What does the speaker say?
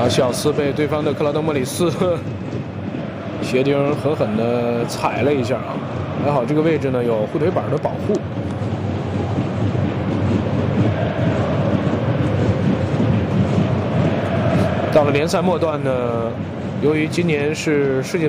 希奥斯被对方的克劳德莫里斯鞋钉狠狠地踩了一下啊，还好这个位置呢有护腿板的保护。到了联赛末段呢，由于今年是世界